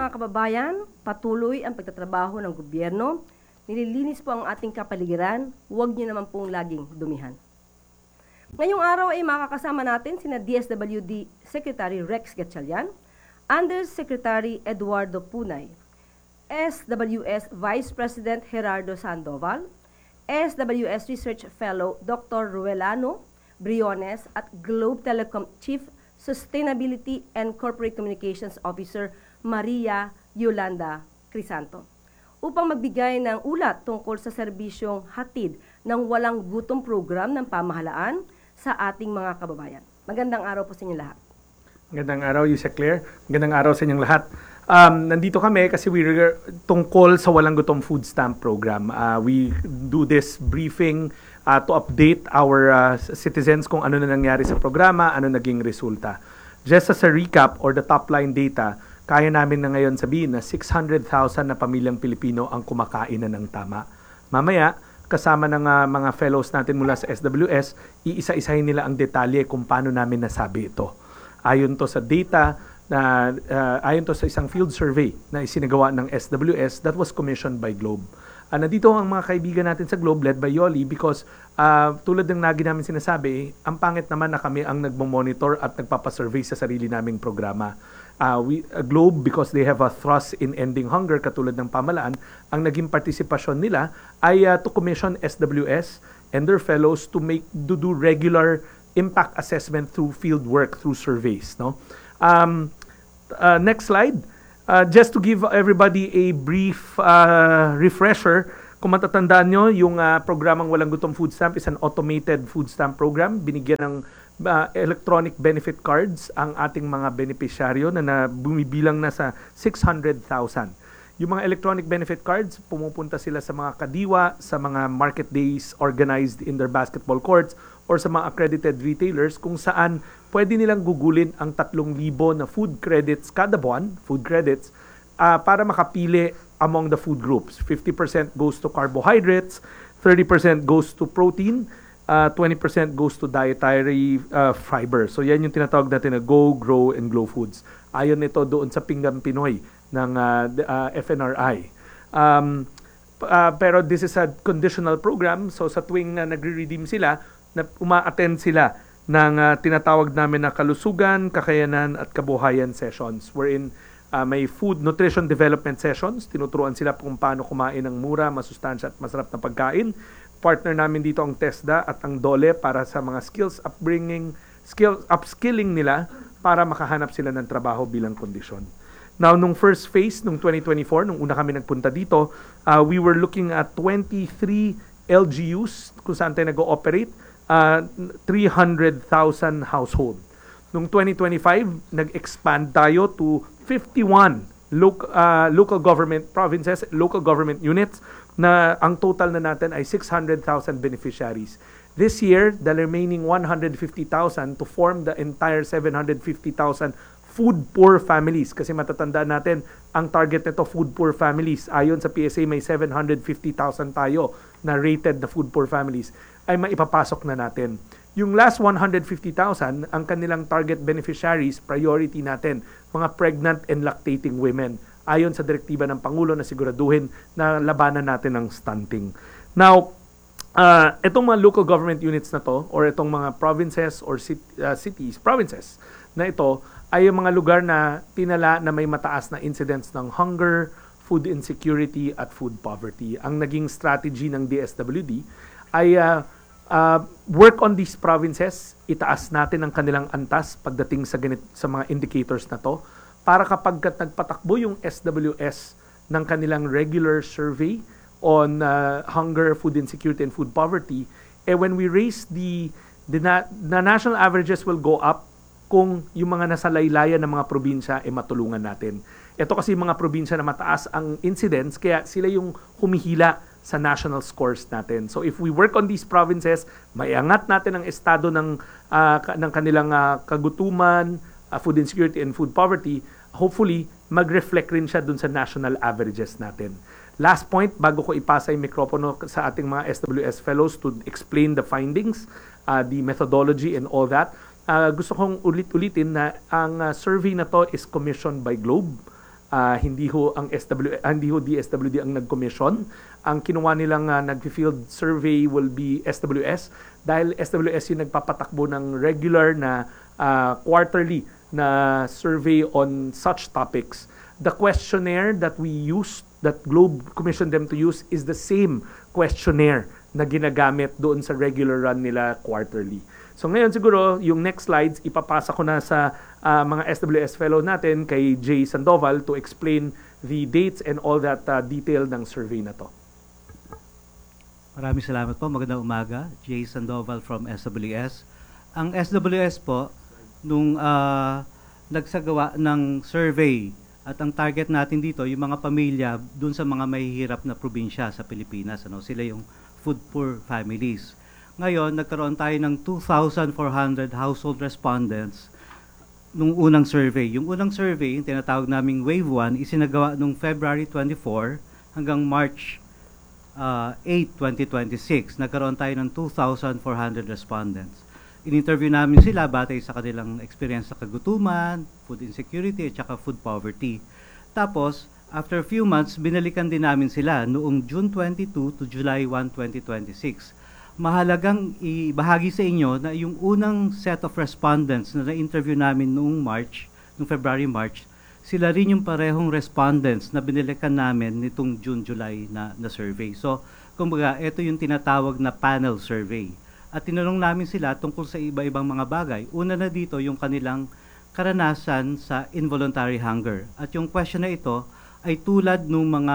mga kababayan, patuloy ang pagtatrabaho ng gobyerno. Nililinis po ang ating kapaligiran, huwag niyo naman pong laging dumihan. Ngayong araw ay makakasama natin sina DSWD Secretary Rex Gatchalian, Undersecretary Eduardo Punay, SWS Vice President Gerardo Sandoval, SWS Research Fellow Dr. Ruelano Briones at Globe Telecom Chief Sustainability and Corporate Communications Officer Maria Yolanda Crisanto upang magbigay ng ulat tungkol sa serbisyong hatid ng walang gutom program ng pamahalaan sa ating mga kababayan. Magandang araw po sa inyo lahat. Magandang araw, Yusek Claire. Magandang araw sa inyong lahat. Nandito kami kasi tungkol sa Walang Gutom Food Stamp Program. We do this briefing to update our citizens kung ano na nangyari sa programa, ano naging resulta. Just as a recap or the top line data, kaya namin na ngayon sabihin na 600,000 na pamilyang Pilipino ang kumakain na ng tama. Mamaya, kasama ng mga fellows natin mula sa SWS, iisa-isahin nila ang detalye kung paano namin nasabi ito. Ayon to sa data, ayon to sa isang field survey na isinagawa ng SWS that was commissioned by Globe. Nandito ang mga kaibigan natin sa Globe led by Yoli because tulad ng lagi namin sinasabi, ang pangit naman na kami ang nagmo-monitor at nagpapasurvey sa sarili naming programa. Globe, because they have a thrust in ending hunger katulad ng pamalaan, ang naging partisipasyon nila ay to commission SWS and their fellows to do regular impact assessment through field work, through surveys. No? Next slide. Just to give everybody a brief refresher, kung matatandaan nyo, yung programang Walang Gutom Food Stamp is an automated food stamp program. Binigyan ng electronic benefit cards ang ating mga benepisyaryo na bumibilang na sa 600,000. Yung mga electronic benefit cards, pumupunta sila sa mga kadiwa, sa mga market days organized in their basketball courts, or sa mga accredited retailers kung saan pwede nilang gugulin ang 3,000 na food credits kada buwan, food credits, para makapili among the food groups. 50% goes to carbohydrates, 30% goes to protein, 20% goes to dietary fiber. So yan yung tinatawag natin na Go, Grow, and Glow Foods. Ayon nito doon sa Pinggan Pinoy ng FNRI. Pero this is a conditional program. So sa tuwing nagre-redeem sila, uma-attend sila ng tinatawag namin na kalusugan, kakayanan at kabuhayan sessions wherein may food nutrition development sessions. Tinuturuan sila kung paano kumain ng mura, masustansya at masarap na pagkain. Partner namin dito ang TESDA at ang DOLE para sa mga upskilling nila para makahanap sila ng trabaho bilang kondisyon. Now, nung first phase, nung 2024, nung una kami nagpunta dito, we were looking at 23 LGUs kung saan tayo nag-ooperate, 300,000 household. Nung 2025, nag-expand tayo to 51 local government provinces, local government units, na ang total na natin ay 600,000 beneficiaries. This year, the remaining 150,000 to form the entire 750,000 food poor families. Kasi matatandaan natin, ang target nito food poor families. Ayon sa PSA, may 750,000 tayo na rated na food poor families ay maipapasok na natin. Yung last 150,000, ang kanilang target beneficiaries, priority natin, mga pregnant and lactating women. Ayon sa direktiba ng Pangulo na siguraduhin na labanan natin ang stunting. Now, itong mga local government units na to or itong mga provinces or provinces na ito ay yung mga lugar na tinala na may mataas na incidence ng hunger, food insecurity at food poverty. Ang naging strategy ng DSWD ay work on these provinces, itaas natin ang kanilang antas pagdating sa mga indicators na to, para kapag nagpatakbo yung SWS ng kanilang regular survey on hunger, food insecurity, and food poverty, when we raise the national averages will go up kung yung mga nasa laylayan ng mga probinsya matulungan natin. Ito kasi mga probinsya na mataas ang incidence, kaya sila yung humihila sa national scores natin. So if we work on these provinces, maiangat natin ang estado ng kanilang kagutuman, food insecurity and food poverty, hopefully mag-reflect rin siya dun sa national averages natin. Last point, bago ko ipasa yung mikropono sa ating mga SWS fellows to explain the findings, the methodology and all that, gusto kong ulit-ulitin na ang survey na to is commissioned by Globe. hindi ho DSWD ang nag-commission. Ang kinuha nilang nag-field survey will be SWS dahil SWS yung nagpapatakbo ng regular na quarterly na survey on such topics. The questionnaire that we used, that Globe commissioned them to use, is the same questionnaire na ginagamit doon sa regular run nila quarterly. So ngayon siguro, yung next slides, ipapasa ko na sa mga SWS fellow natin kay Jay Sandoval to explain the dates and all that detail ng survey na to. Maraming salamat po. Magandang umaga. Jay Sandoval from SWS. Ang SWS po, nung nagsagawa ng survey at ang target natin dito, yung mga pamilya dun sa mga mahihirap na probinsya sa Pilipinas. Sila yung food poor families. Ngayon, nagkaroon tayo ng 2,400 household respondents nung unang survey. Yung unang survey, yung tinatawag naming Wave 1, isinagawa nung February 24 hanggang March 8, 2026. Nagkaroon tayo ng 2,400 respondents. In-interview namin sila batay sa kanilang experience sa kagutuman, food insecurity, at saka food poverty. Tapos, after a few months, binalikan din namin sila noong June 22 to July 1, 2026. Mahalagang ibahagi sa inyo na yung unang set of respondents na na-interview namin noong February-March, sila rin yung parehong respondents na binilikan namin nitong June-July na survey. So, kumbaga, ito yung tinatawag na panel survey. At tinanong namin sila tungkol sa iba-ibang mga bagay. Una na dito yung kanilang karanasan sa involuntary hunger. At yung question na ito ay tulad ng mga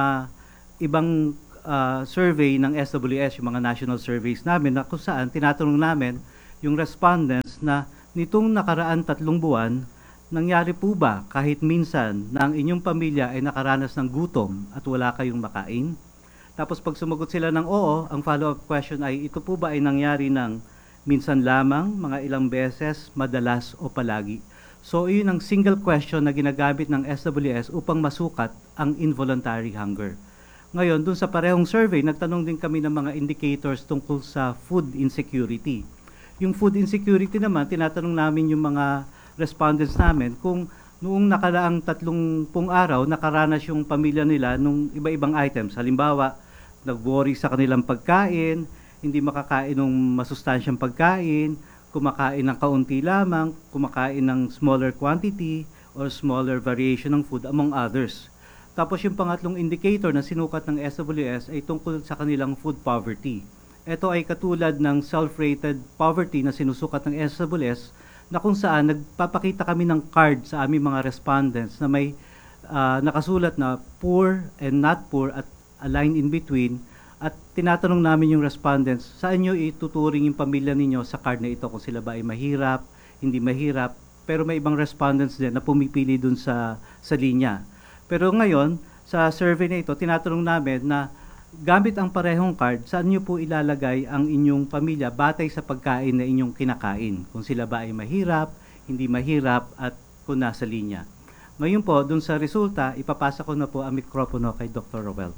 ibang survey ng SWS, yung mga national surveys namin, na kung saan tinatanong namin yung respondents na nitong nakaraan 3 buwan, nangyari po ba kahit minsan na ang inyong pamilya ay nakaranas ng gutom at wala kayong makain? Tapos pag sumagot sila ng oo, ang follow-up question ay ito po ba ay nangyari ng minsan lamang, mga ilang beses, madalas o palagi? So yun ang single question na ginagamit ng SWS upang masukat ang involuntary hunger. Ngayon, dun sa parehong survey, nagtanong din kami ng mga indicators tungkol sa food insecurity. Yung food insecurity naman, tinatanong namin yung mga respondents namin kung noong nakaraang 30 araw, nakaranas yung pamilya nila nung iba-ibang items. Halimbawa, nag-worry sa kanilang pagkain, hindi makakain ng masustansyang pagkain, kumakain ng kaunti lamang, kumakain ng smaller quantity or smaller variation ng food, among others. Tapos yung pangatlong indicator na sinukat ng SWS ay tungkol sa kanilang food poverty. Ito ay katulad ng self-rated poverty na sinusukat ng SWS na kung saan nagpapakita kami ng card sa aming mga respondents na may nakasulat na poor and not poor at a line in between, at tinatanong namin yung respondents, saan nyo ituturing yung pamilya ninyo sa card na ito, kung sila ba ay mahirap, hindi mahirap, pero may ibang respondents din na pumipili dun sa linya. Pero ngayon, sa survey na ito, tinatanong namin na gamit ang parehong card, saan nyo po ilalagay ang inyong pamilya batay sa pagkain na inyong kinakain, kung sila ba ay mahirap, hindi mahirap, at kung nasa linya. Ngayon po, dun sa resulta, ipapasa ko na po ang mikropono kay Dr. Roel.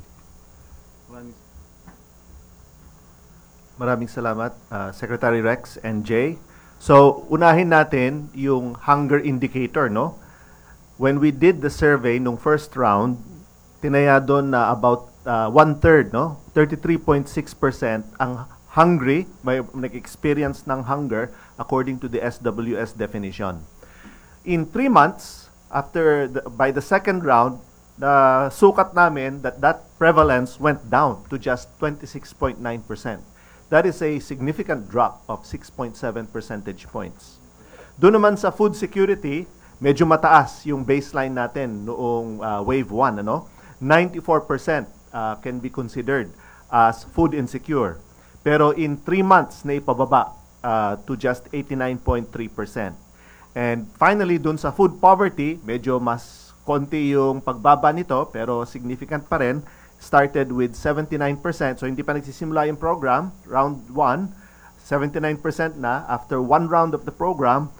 Maraming salamat, Secretary Rex and Jay. So, unahin natin yung hunger indicator, no? When we did the survey nung first round, tinaya doon na about 1/3, no? 33.6% ang hungry, may nag-experience ng hunger according to the SWS definition. In 3 months, by the second round, sukat namin that prevalence went down to just 26.9%. That is a significant drop of 6.7 percentage points. Doon naman sa food security, medyo mataas yung baseline natin noong wave 1, ano? 94% can be considered as food insecure. Pero in 3 months na ipababa to just 89.3%. And finally, dun sa food poverty, medyo mas konti yung pagbaba nito, pero significant pa rin. Started with 79%. So hindi pa nagsisimula yung program, round 1, 79% na. After 1 round of the program,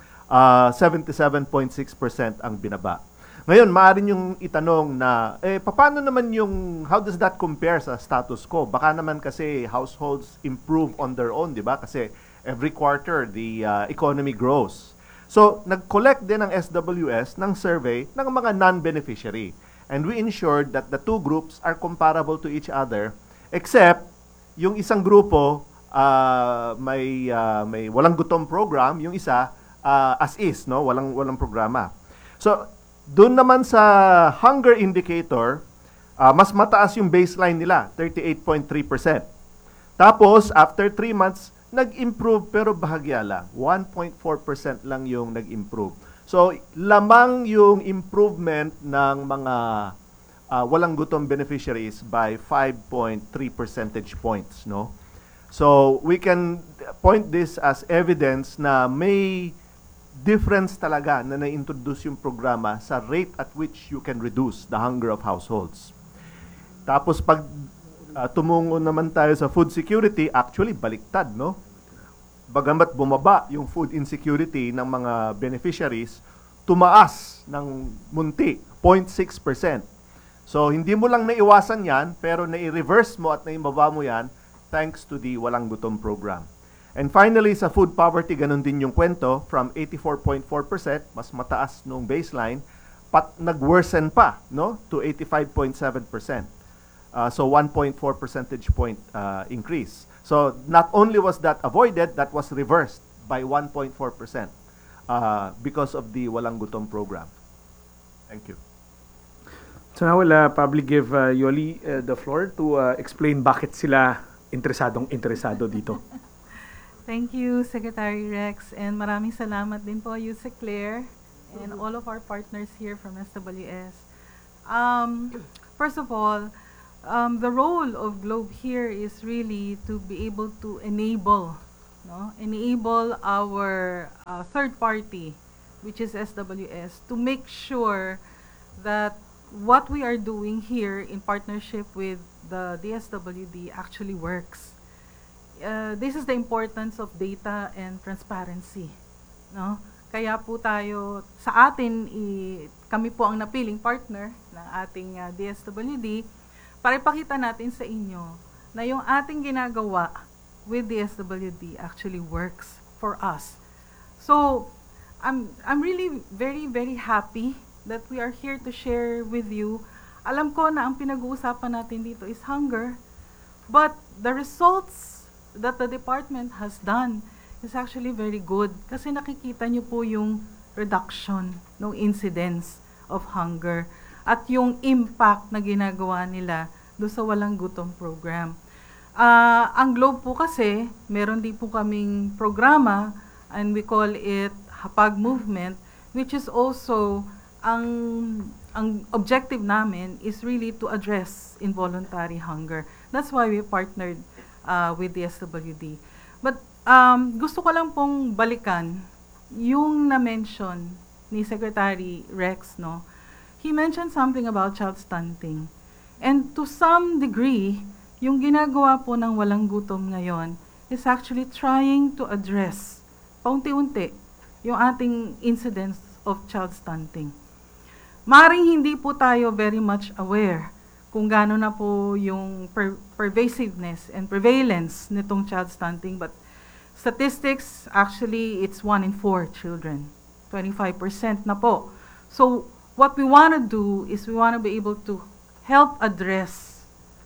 77.6% ang binaba. Ngayon, maaari yung itanong na, paano naman how does that compare sa status quo? Baka naman kasi households improve on their own, di ba? Kasi every quarter, the economy grows. So, nag-collect din ang SWS ng survey ng mga non-beneficiary. And we ensured that the two groups are comparable to each other, except yung isang grupo may walang gutom program, yung isa as is, no, walang programa. So doon naman sa hunger indicator, mas mataas yung baseline nila, 38.3%. Tapos after 3 months, nag-improve pero bahagya lang. 1.4% lang yung nag-improve. So lamang yung improvement ng mga walang gutom beneficiaries by 5.3 percentage points, no? So we can point this as evidence na may difference talaga na na-introduce yung programa sa rate at which you can reduce the hunger of households. Tapos pag tumungo naman tayo sa food security, actually baliktad, no? Bagamat bumaba yung food insecurity ng mga beneficiaries, tumaas ng munti, 0.6%. So hindi mo lang naiwasan yan, pero nai-reverse mo at naibaba mo yan thanks to the Walang Gutom program. And finally, sa food poverty, ganun din yung kwento, from 84.4%, mas mataas nung baseline, nag-worsen pa, no, to 85.7%. So 1.4 percentage point increase. So not only was that avoided, that was reversed by 1.4% because of the Walang Gutom program. Thank you. So now we'll probably give Yoli the floor to explain bakit sila interesado dito. Thank you, Secretary Rex, and maraming salamat din po, Yusek Claire, and all of our partners here from SWS. First of all, the role of Globe here is really to be able to enable our third party, which is SWS, to make sure that what we are doing here in partnership with the DSWD actually works. This is the importance of data and transparency, no? Kaya po tayo, sa atin, kami po ang napiling partner ng ating DSWD para ipakita natin sa inyo na yung ating ginagawa with DSWD actually works for us. So, I'm really very, very happy that we are here to share with you. Alam ko na ang pinag-uusapan natin dito is hunger, but the results that the department has done is actually very good kasi nakikita nyo po yung reduction ng incidence of hunger at yung impact na ginagawa nila doon sa Walang Gutom program. Ang Globe po kasi, meron din po kaming programa and we call it Hapag Movement, which is also ang objective namin is really to address involuntary hunger. That's why we partnered with the SWD. But gusto ko lang pong balikan yung na-mention ni Secretary Rex, no? He mentioned something about child stunting. And to some degree, yung ginagawa po ng Walang Gutom ngayon is actually trying to address paunti-unti yung ating incidence of child stunting. Maring hindi po tayo very much aware kung gaano na po yung pervasiveness and prevalence nitong child stunting, but statistics, actually, it's 1 in 4 children. 25% na po. So, what we want to do is we want to be able to help address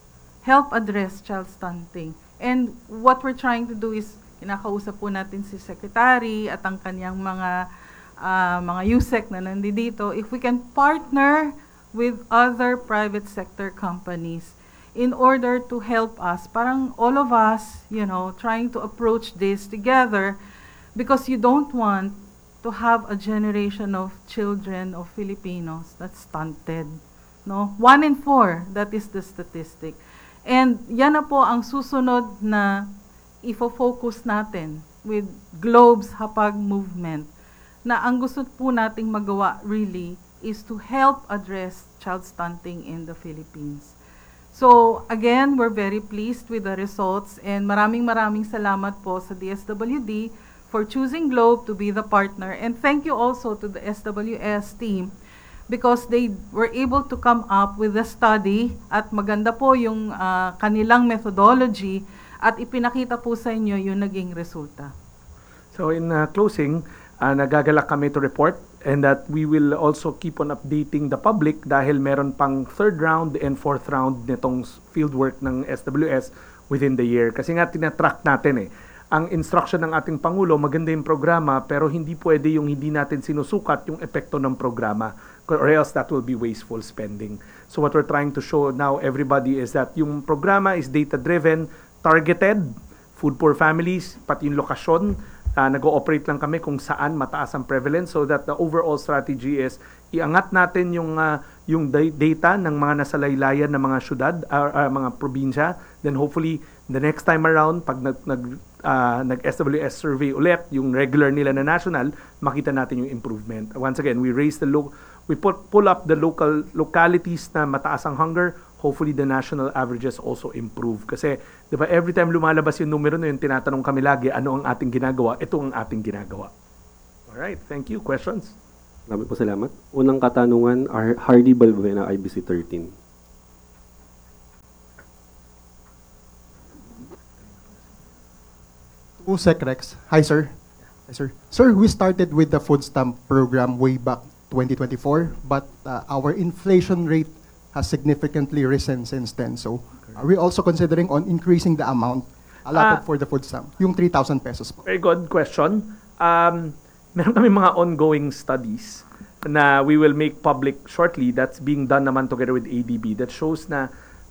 child stunting. And what we're trying to do is, kinakausap po natin si Secretary at ang kanyang mga USEC na nandito, if we can partner with other private sector companies in order to help us, parang all of us, trying to approach this together, because you don't want to have a generation of children of Filipinos that's stunted. No? 1 in 4, that is the statistic. And yan na po ang susunod na ifo-focus natin with Globe's Hapag Movement, na ang gusto po nating magawa really is to help address child stunting in the Philippines. So again, we're very pleased with the results, and maraming salamat po sa DSWD for choosing Globe to be the partner, and thank you also to the SWS team because they were able to come up with a study at maganda po yung kanilang methodology at ipinakita po sa inyo yung naging resulta. So in closing, nagagalak kami to report and that we will also keep on updating the public dahil meron pang third round and fourth round nitong fieldwork ng SWS within the year. Kasi nga tinatrack natin ang instruction ng ating Pangulo, maganda yung programa, pero hindi pwede yung hindi natin sinusukat yung epekto ng programa, or else that will be wasteful spending. So what we're trying to show now everybody is that yung programa is data-driven, targeted, food poor families, pati yung lokasyon, nag-ooperate lang kami kung saan mataas ang prevalence, so that the overall strategy is iangat natin yung data ng mga nasalaylayan ng mga syudad, mga probinsya, then hopefully the next time around pag nag-SWS survey ulit, yung regular nila na national, makita natin yung improvement. Once again, we pull up the localities na mataas ang hunger. Hopefully the national averages also improve. Kasi, di ba, every time lumalabas yung numero na yun, tinatanong kami lagi, ano ang ating ginagawa? Ito ang ating ginagawa. Alright, thank you. Questions? Marami po salamat. Unang katanungan, Hardy Balbuena, IBC 13. Sec Rex. Hi, sir. Hi, sir. Sir, we started with the food stamp program way back 2024, but our inflation rate has significantly risen since then. So, are we also considering on increasing the amount allotted for the food stamp? Yung 3,000 pesos po. Very good question. Meron kami mga ongoing studies na we will make public shortly. That's being done naman together with ADB. That shows na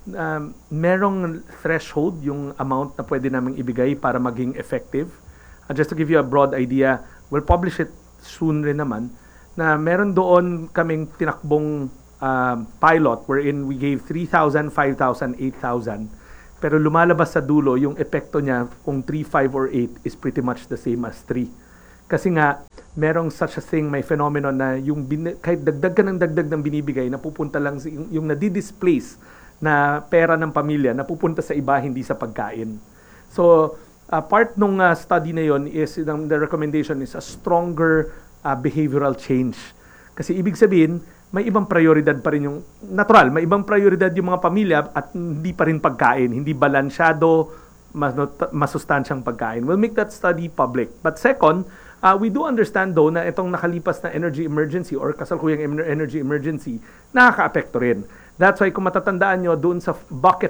merong threshold yung amount na pwede naming ibigay para maging effective. Just to give you a broad idea, we'll publish it soon rin naman, na meron doon kaming tinakbong pilot wherein we gave 3,000, 5,000, 8,000. Pero lumalabas sa dulo, yung epekto niya kung 3, 5, or 8 is pretty much the same as 3. Kasi nga, merong such a thing, may phenomenon na yung kahit dagdag ka ng dagdag ng binibigay, napupunta lang yung nadi-displace na pera ng pamilya, napupunta sa iba, hindi sa pagkain. So, part nung study na yon is, the recommendation is a stronger behavioral change. Kasi ibig sabihin, may ibang prioridad pa rin yung, natural, may ibang prioridad yung mga pamilya at hindi pa rin pagkain, hindi balansyado, masustansyang pagkain. We'll make that study public. But second, we do understand though na itong nakalipas na energy emergency or kasalukuyang energy emergency, nakaka-apekto rin. That's why kung matatandaan nyo, doon sa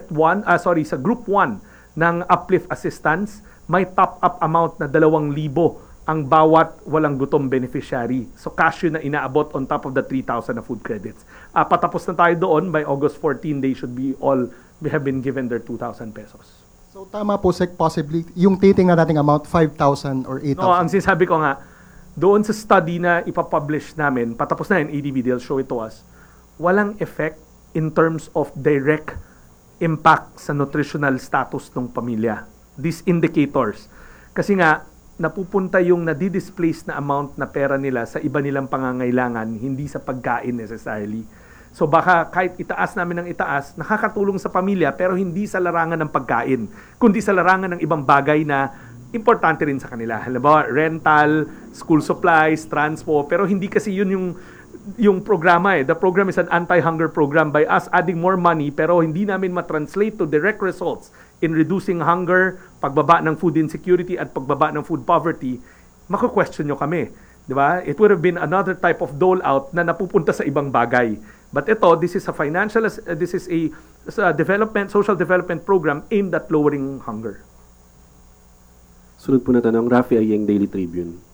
sa group 1 ng uplift assistance, may top-up amount na 2,000 ang bawat walang gutom beneficiary. So cash yun na inaabot on top of the 3,000 na food credits. Patapos na tayo doon, by August 14, they should be have been given their 2,000 pesos. So tama po, Sec, possibly, yung titingnan nating amount, 5,000 or 8,000? No, ang sinasabi ko nga, doon sa study na ipapublish namin, patapos na yung ADB, they'll show it to us, walang effect in terms of direct impact sa nutritional status ng pamilya. These indicators. Kasi nga, napupunta yung nadi-displace na amount na pera nila sa iba nilang pangangailangan, hindi sa pagkain necessarily. So baka kahit itaas namin ng itaas, nakakatulong sa pamilya pero hindi sa larangan ng pagkain, kundi sa larangan ng ibang bagay na importante rin sa kanila. Halimbawa, rental, school supplies, transpo, pero hindi kasi yun yung programa . The program is an anti-hunger program. By us adding more money pero hindi namin matranslate to direct results in reducing hunger, pagbaba ng food insecurity at pagbaba ng food poverty, mako-question nyo kami. Diba? It would have been another type of dole out na napupunta sa ibang bagay. But this is a social development program aimed at lowering hunger. Sunod po na tanong, Rafi Ayeng, Daily Tribune.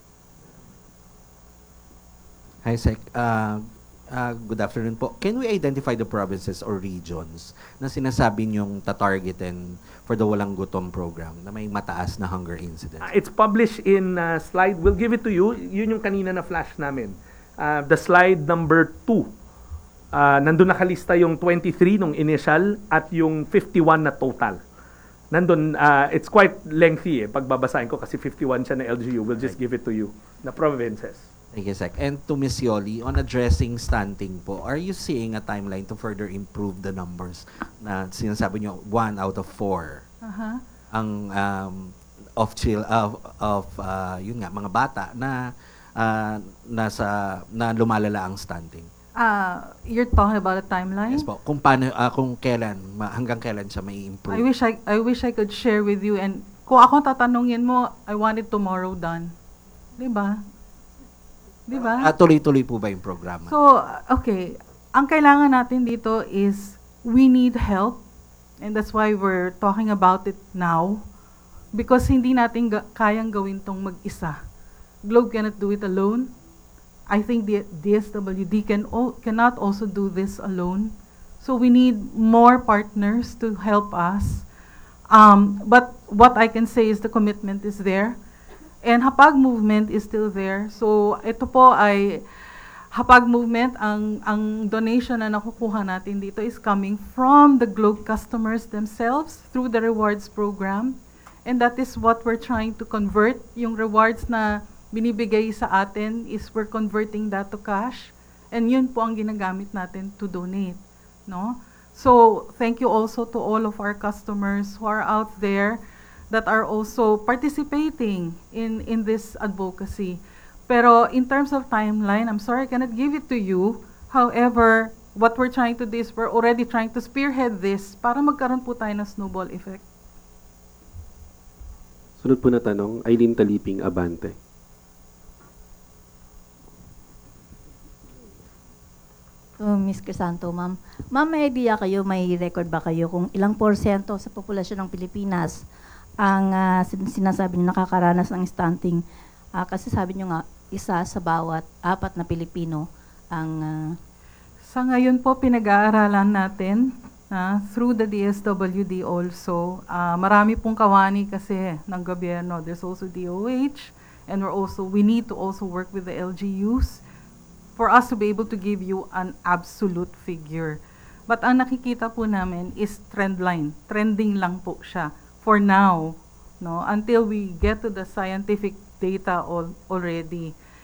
Hi, Sec. Good afternoon po. Can we identify the provinces or regions na sinasabi niyong tatargetin for the Walang Gutom program na may mataas na hunger incidence? It's published in slide. We'll give it to you. Yun yung kanina na flash namin. The slide number 2. Nandun nakalista yung 23 nung initial at yung 51 na total. Nandun, it's quite lengthy pagbabasahin ko kasi 51 siya na LGU. We'll just give it to you. Na provinces. Thank you, Sec. And to Ms. Yoli, on addressing stunting po, are you seeing a timeline to further improve the numbers na sinasabi niyo 1 out of 4 ang yun nga mga bata na na lumalala ang stunting? You're talking about a timeline? Yes po. Kung paano kung kailan hanggang kailan siya may improve? I wish I could share with you, and kung ako tatanungin mo, I want it tomorrow done. 'Di ba? Di ba? Tuloy-tuloy po ba yung programa? So, okay. Ang kailangan natin dito is we need help. And that's why we're talking about it now. Because hindi natin kayang gawin tong mag-isa. Globe cannot do it alone. I think the DSWD cannot also do this alone. So we need more partners to help us. But what I can say is the commitment is there. And Hapag movement is still there. So ito po ay Hapag movement, ang donation na nakukuha natin dito is coming from the Globe customers themselves through the rewards program. And that is what we're trying to convert. Yung rewards na binibigay sa atin is we're converting that to cash. And yun po ang ginagamit natin to donate. No? So, thank you also to all of our customers who are out there that are also participating in this advocacy. Pero in terms of timeline, I'm sorry I cannot give it to you. However, what we're trying to do is we're already trying to spearhead this para magkaroon po tayo ng snowball effect. Sunod po na tanong, Eileen Taliping, Abante. Ms. Crisanto, ma'am. Ma'am, may idea kayo, may record ba kayo kung ilang porsyento sa populasyon ng Pilipinas ang sinasabi niyo nakakaranas ng stunting? Kasi sabi niyo nga, isa sa bawat 4 na Pilipino ang... Sa ngayon po, pinag-aaralan natin through the DSWD also. Marami pong kawani kasi ng gobyerno. There's also DOH, and we need to also work with the LGUs for us to be able to give you an absolute figure. But ang nakikita po namin is trend line. Trending lang po siya for now, no? Until we get to the scientific data already.